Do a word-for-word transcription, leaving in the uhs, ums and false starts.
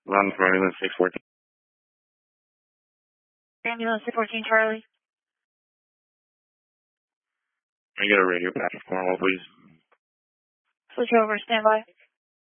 London for ambulance six fourteen. Ambulance six fourteen Charlie. Can I get a radio package formal, please? Switch over, stand by.